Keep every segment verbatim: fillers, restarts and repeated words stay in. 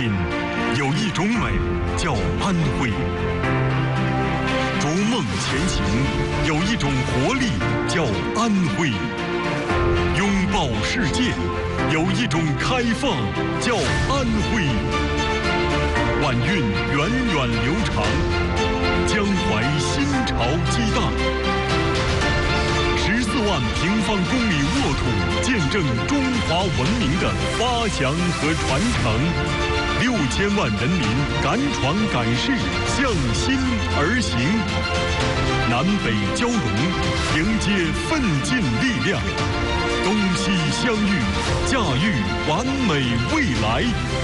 心，有一种美叫安徽；逐梦前行，有一种活力叫安徽；拥抱世界，有一种开放叫安徽。晚运源远流长，江淮新潮激荡。十四万平方公里沃土，见证中华文明的发祥和传承。六千万人民敢闯敢试，向心而行。南北交融，迎接奋进力量。东西相遇，驾驭完美未来。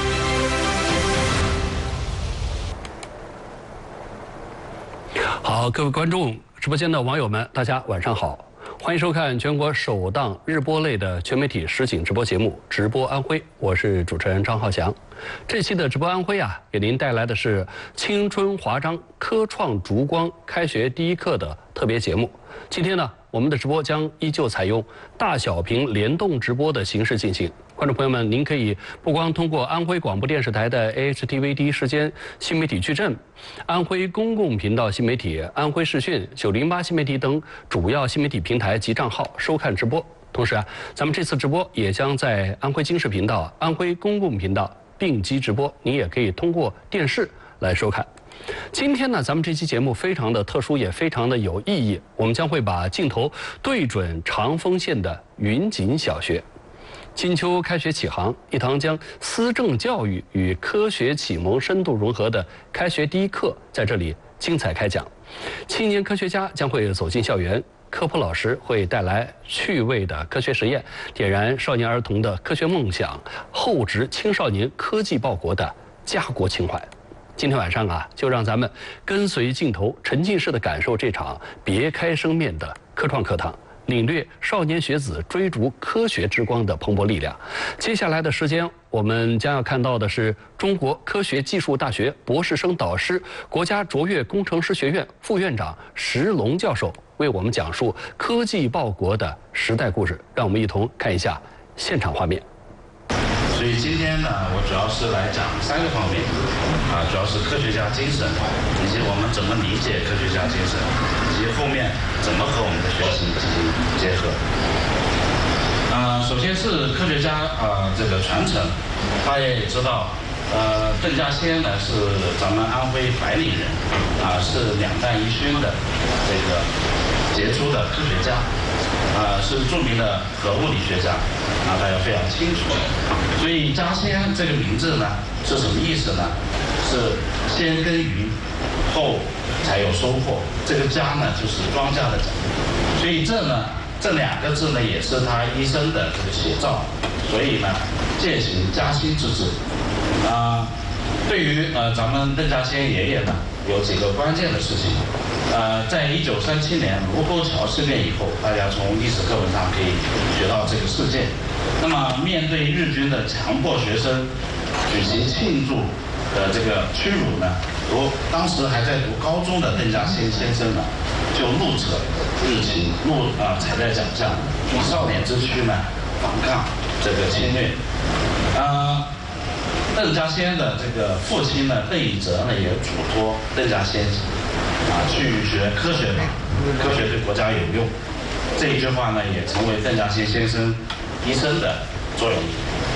好，各位观众，直播间的网友们，大家晚上好，欢迎收看全国首档日播类的全媒体实景直播节目《直播安徽》，我是主持人张浩翔。这期的直播安徽啊，给您带来的是青春华章科创烛光开学第一课的特别节目。今天呢，我们的直播将依旧采用大小屏联动直播的形式进行。观众朋友们，您可以不光通过安徽广播电视台的 A H T V 第一时间新媒体矩阵、安徽公共频道新媒体、安徽视讯、九零八新媒体等主要新媒体平台及账号收看直播。同时啊，咱们这次直播也将在安徽经视频道、安徽公共频道并机直播，您也可以通过电视来收看。今天呢，咱们这期节目非常的特殊，也非常的有意义。我们将会把镜头对准长丰县的云锦小学。金秋开学启航，一堂将思政教育与科学启蒙深度融合的开学第一课在这里精彩开讲。青年科学家将会走进校园，科普老师会带来趣味的科学实验，点燃少年儿童的科学梦想，厚植青少年科技报国的家国情怀。今天晚上啊，就让咱们跟随镜头，沉浸式的感受这场别开生面的科创课堂，领略少年学子追逐科学之光的蓬勃力量。接下来的时间，我们将要看到的是中国科学技术大学博士生导师、国家卓越工程师学院副院长石龙教授为我们讲述科技报国的时代故事。让我们一同看一下现场画面。 所以今天呢，我主要是来讲三个方面，啊，主要是科学家精神，以及我们怎么理解科学家精神，以及后面怎么和我们的学习进行结合。啊，首先是科学家啊这个传承，大家也知道，呃，邓稼先呢是咱们安徽白领人，啊，是两弹一勋的这个杰出的科学家。啊，是著名的核物理学家，啊，大家非常清楚。所以稼先这个名字呢，是什么意思呢？是先耕耘，后才有收获。这个稼呢，就是庄稼的稼。所以这呢，这两个字呢，也是他一生的这个写照。所以呢，践行嘉兴之治。啊，对于呃咱们邓稼先爷爷呢，有几个关键的事情。呃，在一九三七年卢沟桥事变以后，大家从历史课本上可以学到这个事件。那么，面对日军的强迫学生举行庆祝的这个屈辱呢，读当时还在读高中的邓稼先先生呢，就怒斥日情，怒啊、呃、踩在脚下，以少年之躯呢反抗这个侵略。啊、呃，邓稼先的这个父亲呢，邓以哲呢，也嘱托邓稼先。啊，去学科学吧，科学对国家有用。这一句话呢，也成为邓稼先先生一生的座右铭。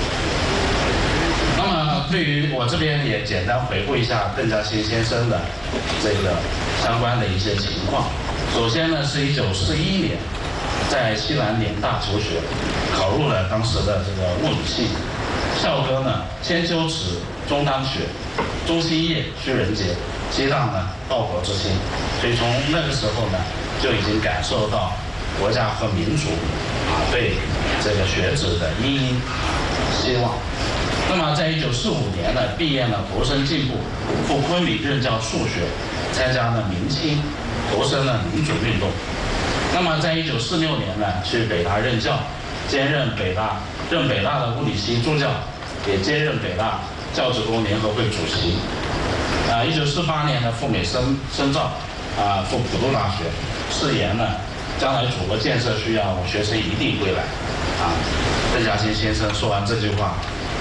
那么，对于我这边也简单回顾一下邓稼先先生的这个相关的一些情况。首先呢，是一九四一年在西南联大求学，考入了当时的这个物理系。校歌呢，千秋耻，终当雪；中心叶，须人节。激荡呢报国之心，所以从那个时候呢，就已经感受到国家和民族啊对这个学子的殷殷希望。那么在一九四五年呢，毕业了，投身进步，赴昆明任教数学，参加了明清，投身了民主运动。那么在一九四六年呢，去北大任教，兼任北大任北大的物理系助教，也兼任北大教职工联合会主席。啊，一九四八年呢，赴美深深造，啊，赴普渡大学，誓言呢，将来祖国建设需要，我学生一定归来。啊，邓稼先先生说完这句话，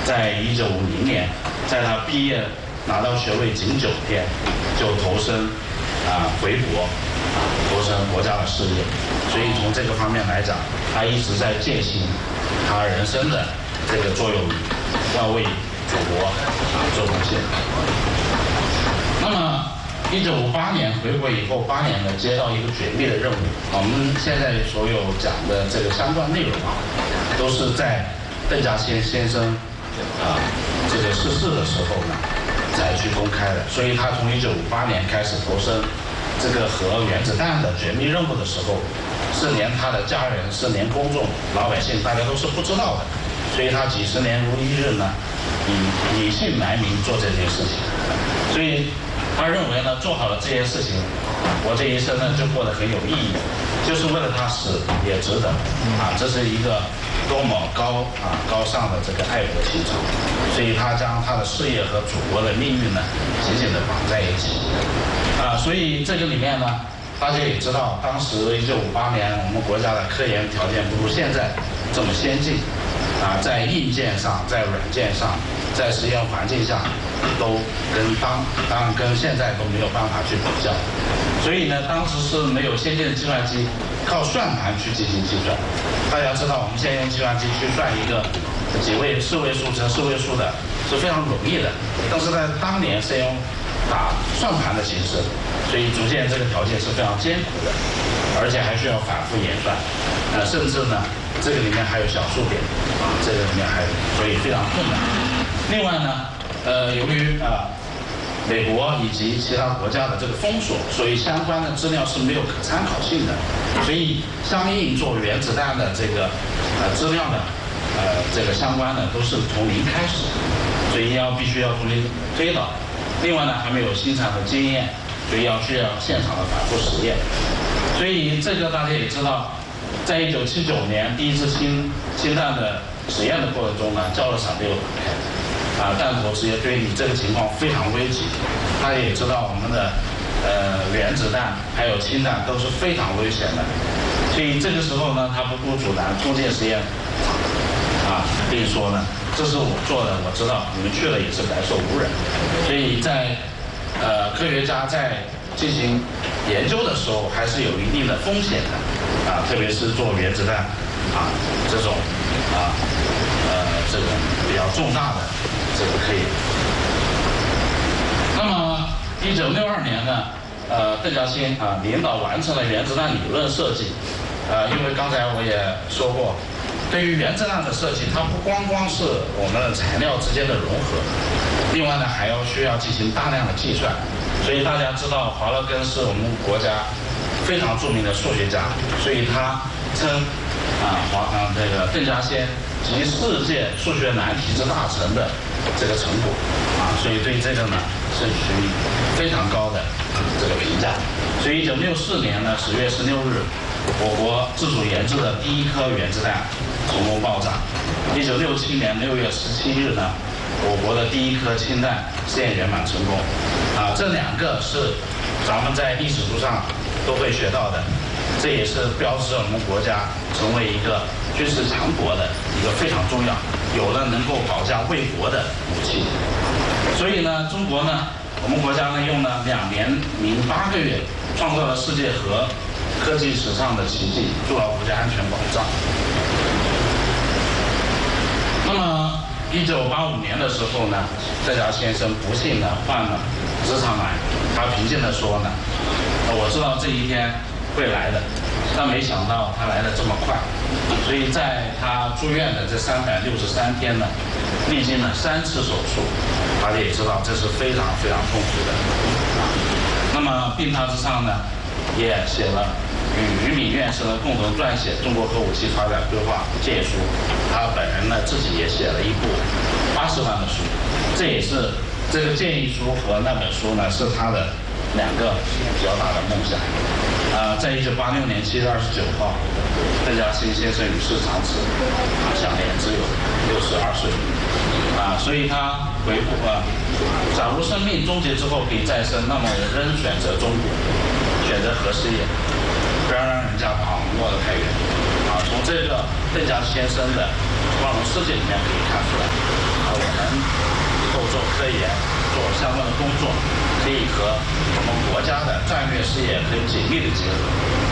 在一九五零年，在他毕业拿到学位仅九天，就投身啊回国，啊投身国家的事业。所以从这个方面来讲，他一直在践行他人生的这个座右铭，要为祖国啊做贡献。那么一九五八年回国以后，八年呢接到一个绝密的任务。我们现在所有讲的这个相关内容啊，都是在邓稼先先生啊这个逝世的时候呢才去公开的。所以他从一九五八年开始投身这个核原子弹的绝密任务的时候，是连他的家人，是连公众老百姓大家都是不知道的。所以他几十年如一日呢，以以姓埋名做这件事情。所以他认为呢，做好了这件事情，我这一生呢就过得很有意义，就是为了他死也值得啊！这是一个多么高啊高尚的这个爱国情操。所以他将他的事业和祖国的命运呢紧紧地绑在一起啊！所以这个里面呢，大家也知道，当时一九五八年我们国家的科研条件不如现在这么先进啊，在硬件上，在软件上，在实验环境下，都跟当当然跟现在都没有办法去比较。所以呢，当时是没有先进的计算机，靠算盘去进行计算。大家知道，我们现在用计算机去算一个几位四位数乘四位数的是非常容易的，但是在当年是用打算盘的形式，所以逐渐这个条件是非常艰苦的，而且还需要反复演算，呃，甚至呢，这个里面还有小数点，啊，这个里面还所以非常困难。另外呢，呃，由于啊、呃、美国以及其他国家的这个封锁，所以相关的资料是没有可参考性的，所以相应做原子弹的这个呃资料呢，呃这个相关的都是从零开始，所以要必须要从零推导。另外呢，还没有sinh产的经验，所以要需要现场的反复实验。所以这个大家也知道，在一九七九年第一次氢氢弹的实验的过程中呢，焦热伞没有打开，啊，弹头直接堆里，这个情况非常危急。大家也知道，我们的呃原子弹还有氢弹都是非常危险的，所以这个时候呢，他不顾阻拦，冲进实验场，啊，并说呢，这是我做的，我知道你们去了也是白受无人。所以在呃科学家在进行研究的时候，还是有一定的风险的，啊，特别是做原子弹啊这种啊呃这个比较重大的这个科研。那么一九六二年呢，呃邓稼先啊领导完成了原子弹理论设计，呃因为刚才我也说过，对于原子弹的设计，它不光光是我们的材料之间的融合，另外呢还要需要进行大量的计算。所以大家知道华勒根是我们国家非常著名的数学家，所以他称啊华啊这个邓稼先集世界数学难题之大成的这个成果啊，所以对这个呢是属于非常高的这个评价。所以一九六四年呢十月十六日，我国自主研制的第一颗原子弹成功爆炸。一九六七年六月十七日呢，我国的第一颗氢弹试验圆满成功。啊，这两个是咱们在历史书上都会学到的，这也是标志我们国家成为一个军事强国的一个非常重要，有了能够保家卫国的武器。所以呢，中国呢，我们国家呢用了两年零八个月，创造了世界核科技史上的奇迹，筑牢国家安全保障。那么一九八五年的时候呢，邓稼先生不幸的患了直肠癌，他平静地说呢，我知道这一天会来的，但没想到他来的这么快。所以在他住院的这三百六十三天呢，历经了三次手术，大家也知道这是非常非常痛苦的。那么病榻之上呢，也写了与俞敏院士呢共同撰写《中国核武器发展规划建议书》，他本人呢自己也写了一部八十万的书，这也是这个建议书和那本书呢是他的两个比较大的梦想。啊、呃，在一九八六年七月二十九号，邓稼先先生与世长辞，啊，享年只有六十二岁。啊，所以他回顾啊，假如生命终结之后可以再生，那么我仍选择中国，选择核事业，不要让人家把我们落得太远。啊，从这个邓稼先生的光荣事迹里面可以看出来，啊， 以后做科研、做相关的工作，可以和我们国家的战略事业可以紧密的结合。